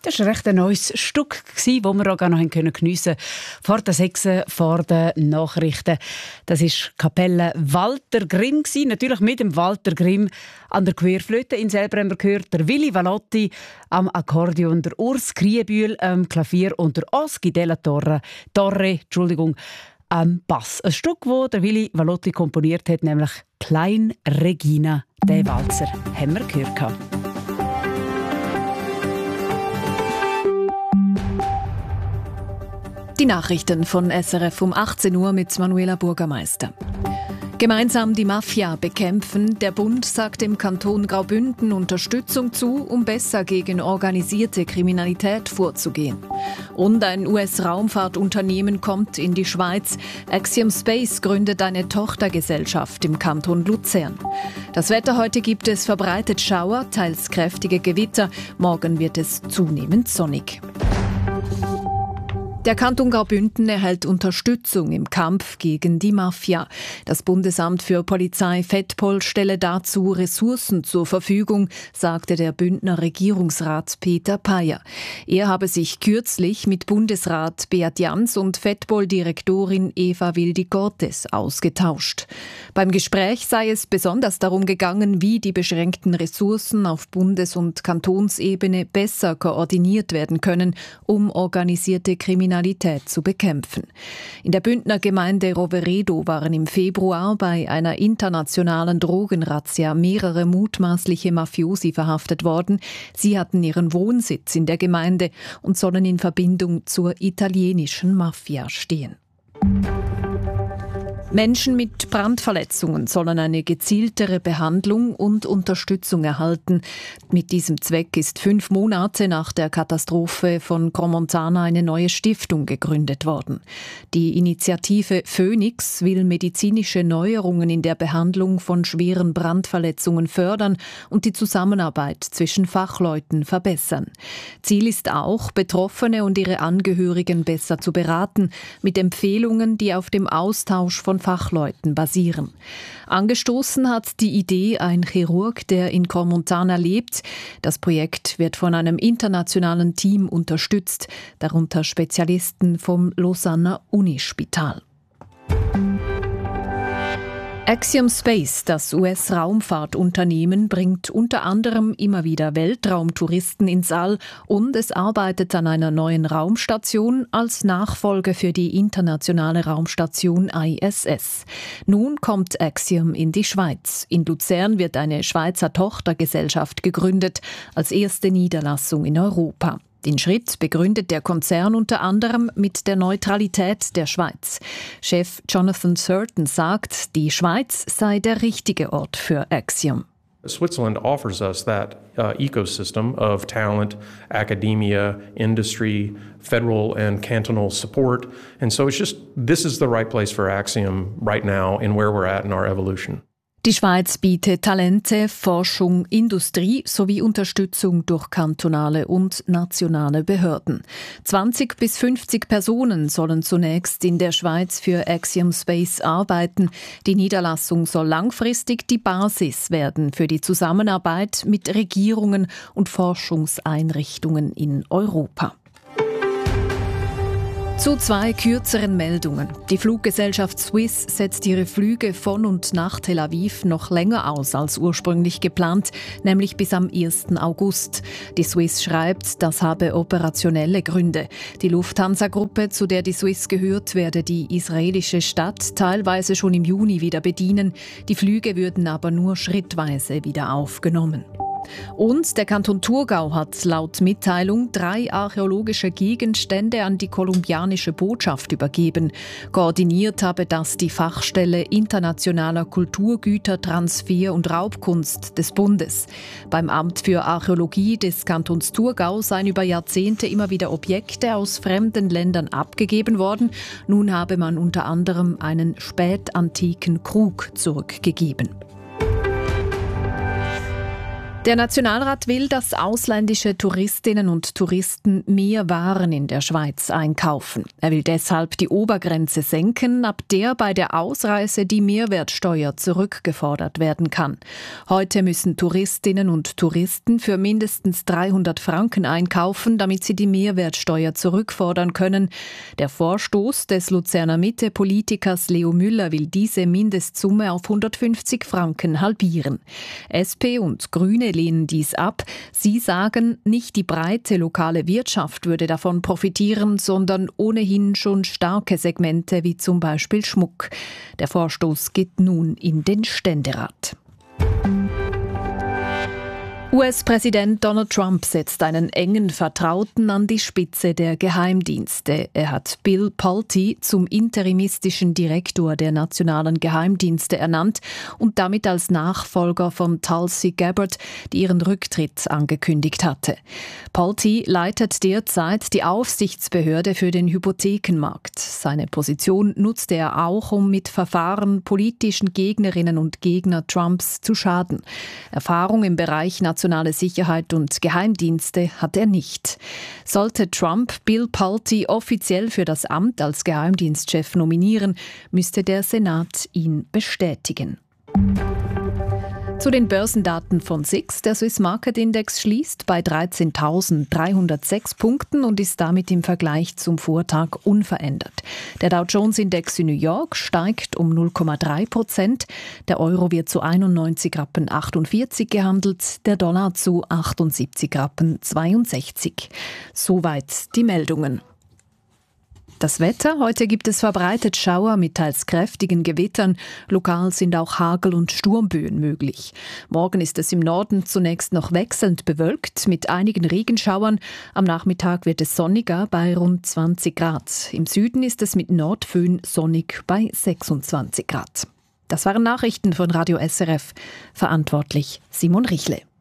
Das war recht ein neues Stück, das wir auch noch geniessen können. Vor den 6, vor den Nachrichten. Das war Kapelle Walter Grimm. Natürlich mit dem Walter Grimm an der Querflöte. Ihn selber haben wir gehört. Der Willi Valotti am Akkordeon, der Urs Kriebühl am Klavier und der Oski della Torre am Bass. Ein Stück, das der Willi Valotti komponiert hat, nämlich «Klein Regina». Den Walzer haben wir gehört. Die Nachrichten von SRF um 18 Uhr mit Manuela Bürgermeister. Gemeinsam die Mafia bekämpfen. Der Bund sagt dem Kanton Graubünden Unterstützung zu, um besser gegen organisierte Kriminalität vorzugehen. Und ein US-Raumfahrtunternehmen kommt in die Schweiz. Axiom Space gründet eine Tochtergesellschaft im Kanton Luzern. Das Wetter: heute gibt es verbreitet Schauer, teils kräftige Gewitter. Morgen wird es zunehmend sonnig. Der Kanton Graubünden erhält Unterstützung im Kampf gegen die Mafia. Das Bundesamt für Polizei Fettpol stelle dazu Ressourcen zur Verfügung, sagte der Bündner Regierungsrat Peter Payer. Er habe sich kürzlich mit Bundesrat Beat Jans und Fettpol-Direktorin Eva Wildi-Cortes ausgetauscht. Beim Gespräch sei es besonders darum gegangen, wie die beschränkten Ressourcen auf Bundes- und Kantonsebene besser koordiniert werden können, um organisierte Kriminalität zu bekämpfen. In der Bündner Gemeinde Roveredo waren im Februar bei einer internationalen Drogenrazzia mehrere mutmaßliche Mafiosi verhaftet worden. Sie hatten ihren Wohnsitz in der Gemeinde und sollen in Verbindung zur italienischen Mafia stehen. Menschen mit Brandverletzungen sollen eine gezieltere Behandlung und Unterstützung erhalten. Mit diesem Zweck ist 5 Monate nach der Katastrophe von Crans-Montana eine neue Stiftung gegründet worden. Die Initiative Phoenix will medizinische Neuerungen in der Behandlung von schweren Brandverletzungen fördern und die Zusammenarbeit zwischen Fachleuten verbessern. Ziel ist auch, Betroffene und ihre Angehörigen besser zu beraten, mit Empfehlungen, die auf dem Austausch von Fachleuten basieren. Angestoßen hat die Idee ein Chirurg, der in Crans-Montana lebt. Das Projekt wird von einem internationalen Team unterstützt, darunter Spezialisten vom Lausanner Unispital. Axiom Space, das US-Raumfahrtunternehmen, bringt unter anderem immer wieder Weltraumtouristen ins All und es arbeitet an einer neuen Raumstation als Nachfolger für die internationale Raumstation ISS. Nun kommt Axiom in die Schweiz. In Luzern wird eine Schweizer Tochtergesellschaft gegründet, als erste Niederlassung in Europa. Den Schritt begründet der Konzern unter anderem mit der Neutralität der Schweiz. Chef Jonathan Surton sagt, die Schweiz sei der richtige Ort für Axiom. Switzerland offers us that ecosystem of talent, academia, industry, federal and cantonal support. And so this is the right place for Axiom right now in where we're at in our evolution. Die Schweiz bietet Talente, Forschung, Industrie sowie Unterstützung durch kantonale und nationale Behörden. 20 bis 50 Personen sollen zunächst in der Schweiz für Axiom Space arbeiten. Die Niederlassung soll langfristig die Basis werden für die Zusammenarbeit mit Regierungen und Forschungseinrichtungen in Europa. Zu 2 kürzeren Meldungen. Die Fluggesellschaft Swiss setzt ihre Flüge von und nach Tel Aviv noch länger aus als ursprünglich geplant, nämlich bis am 1. August. Die Swiss schreibt, das habe operationelle Gründe. Die Lufthansa-Gruppe, zu der die Swiss gehört, werde die israelische Stadt teilweise schon im Juni wieder bedienen. Die Flüge würden aber nur schrittweise wieder aufgenommen. Und der Kanton Thurgau hat laut Mitteilung 3 archäologische Gegenstände an die kolumbianische Botschaft übergeben. Koordiniert habe das die Fachstelle Internationaler Kulturgütertransfer und Raubkunst des Bundes. Beim Amt für Archäologie des Kantons Thurgau seien über Jahrzehnte immer wieder Objekte aus fremden Ländern abgegeben worden. Nun habe man unter anderem einen spätantiken Krug zurückgegeben. Der Nationalrat will, dass ausländische Touristinnen und Touristen mehr Waren in der Schweiz einkaufen. Er will deshalb die Obergrenze senken, ab der bei der Ausreise die Mehrwertsteuer zurückgefordert werden kann. Heute müssen Touristinnen und Touristen für mindestens 300 Franken einkaufen, damit sie die Mehrwertsteuer zurückfordern können. Der Vorstoß des Luzerner Mitte-Politikers Leo Müller will diese Mindestsumme auf 150 Franken halbieren. SP und Grüne lehnen dies ab. Sie sagen, nicht die breite lokale Wirtschaft würde davon profitieren, sondern ohnehin schon starke Segmente wie zum Beispiel Schmuck. Der Vorstoß geht nun in den Ständerat. US-Präsident Donald Trump setzt einen engen Vertrauten an die Spitze der Geheimdienste. Er hat Bill Pulte zum interimistischen Direktor der nationalen Geheimdienste ernannt und damit als Nachfolger von Tulsi Gabbard, die ihren Rücktritt angekündigt hatte. Pulte leitet derzeit die Aufsichtsbehörde für den Hypothekenmarkt. Seine Position nutzte er auch, um mit Verfahren politischen Gegnerinnen und Gegner Trumps zu schaden. Erfahrung im Bereich nationale Sicherheit und Geheimdienste hat er nicht. Sollte Trump Bill Pulte offiziell für das Amt als Geheimdienstchef nominieren, müsste der Senat ihn bestätigen. Zu den Börsendaten von SIX. Der Swiss Market Index schließt bei 13.306 Punkten und ist damit im Vergleich zum Vortag unverändert. Der Dow Jones Index in New York steigt um 0,3%. Der Euro wird zu 91,48 Rappen gehandelt, der Dollar zu 78,62 Rappen. Soweit die Meldungen. Das Wetter. Heute gibt es verbreitet Schauer mit teils kräftigen Gewittern. Lokal sind auch Hagel- und Sturmböen möglich. Morgen ist es im Norden zunächst noch wechselnd bewölkt mit einigen Regenschauern. Am Nachmittag wird es sonniger bei rund 20 Grad. Im Süden ist es mit Nordföhn sonnig bei 26 Grad. Das waren Nachrichten von Radio SRF. Verantwortlich Simon Richle.